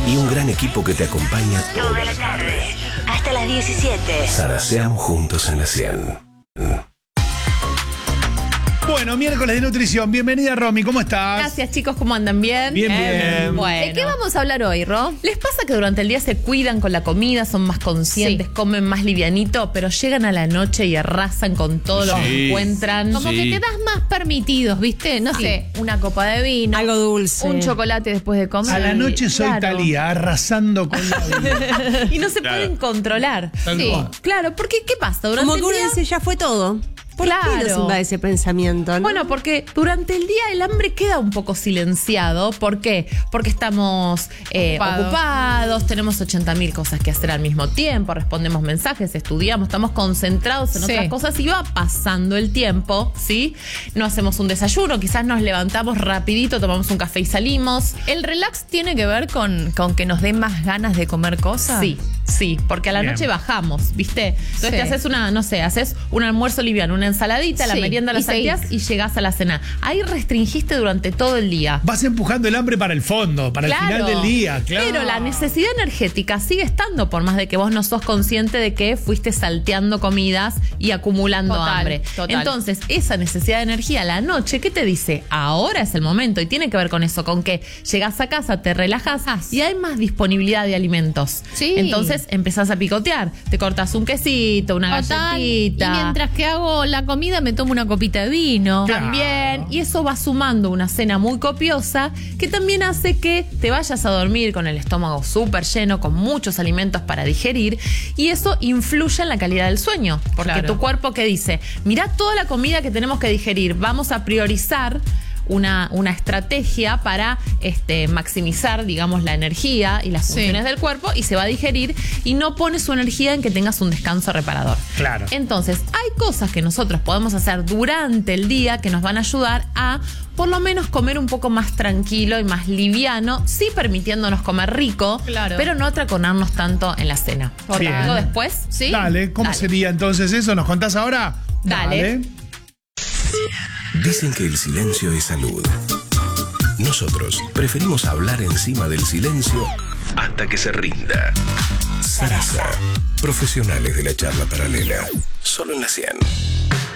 y un gran equipo que te acompaña Toda la tarde, hasta las 17. Zaraseamos juntos en la 100. Bueno, miércoles de nutrición. Bienvenida, Romy. ¿Cómo estás? Gracias, chicos. ¿Cómo andan? ¿Bien? Bien. Bueno. ¿De qué vamos a hablar hoy, Ro? ¿Les pasa que durante el día se cuidan con la comida, son más conscientes, comen más livianito, pero llegan a la noche y arrasan con todo lo que encuentran? Como que te das más permitidos, ¿viste? No sé, una copa de vino. Algo dulce. Un chocolate después de comer. A la noche soy Claro. Talía, arrasando con la vida. Y no se pueden controlar. Tal Sí. cual. Claro, porque ¿qué pasa? Durante Como el que uno día... dice, ya fue todo. ¿Por qué Claro. nos invade ese pensamiento, no? Bueno, porque durante el día el hambre queda un poco silenciado. ¿Por qué? Porque estamos ocupados, tenemos 80.000 cosas que hacer al mismo tiempo, respondemos mensajes, estudiamos, estamos concentrados en otras cosas y va pasando el tiempo, ¿sí? No hacemos un desayuno, quizás nos levantamos rapidito, tomamos un café y salimos. ¿El relax tiene que ver con que nos dé más ganas de comer cosas? Sí, porque a la Bien. noche bajamos, ¿viste? Entonces te haces haces un almuerzo liviano, una ensaladita, la Sí, merienda la y salteás seguís. y llegás a la cena. Ahí restringiste durante todo el día. Vas empujando el hambre para el fondo, para el final del día, claro. Pero la necesidad energética sigue estando, por más de que vos no sos consciente de que fuiste salteando comidas y acumulando Total, hambre. total. Entonces, esa necesidad de energía a la noche, ¿qué te dice? Ahora es el momento. Y tiene que ver con eso, con que llegás a casa, te relajás y hay más disponibilidad de alimentos. Sí. Entonces empezás a picotear. Te cortás un quesito, una Total. Y galletita. mientras que hago la comida me tomo una copita de vino. Claro. También, y eso va sumando una cena muy copiosa que también hace que te vayas a dormir con el estómago súper lleno, con muchos alimentos para digerir, y eso influye en la calidad del sueño, porque Claro. tu cuerpo que dice, mirá toda la comida que tenemos que digerir, vamos a priorizar una estrategia para maximizar, digamos, la energía y las funciones del cuerpo, y se va a digerir y no pone su energía en que tengas un descanso reparador. Claro. Entonces, hay cosas que nosotros podemos hacer durante el día que nos van a ayudar a, por lo menos, comer un poco más tranquilo y más liviano, sí permitiéndonos comer rico, Claro. pero no atraconarnos tanto en la cena. Bien. ¿Algo después? ¿Sí? Dale, ¿cómo Dale. sería entonces eso? ¿Nos contás ahora? Dale. Dicen que el silencio es salud. Nosotros preferimos hablar encima del silencio hasta que se rinda. Sarasa, profesionales de la charla paralela. Solo en la 100.